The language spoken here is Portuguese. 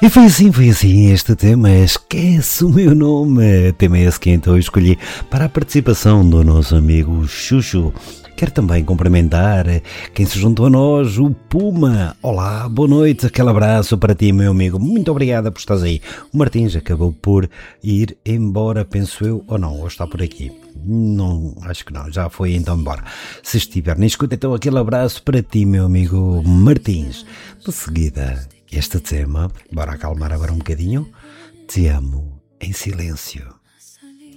E foi assim, este tema Esquece o Meu Nome. Tema esse que então eu escolhi para a participação do nosso amigo Xuxo. Quero também cumprimentar quem se juntou a nós, o Puma. Olá, boa noite, aquele abraço para ti, meu amigo. Muito obrigada por estares aí. O Martins acabou por ir embora, penso eu, ou não, ou está por aqui. Não, acho que não, já foi então embora. Se estiver na escuta, então aquele abraço para ti, meu amigo Martins. De seguida, este tema, bora acalmar agora um bocadinho. Te amo em silêncio.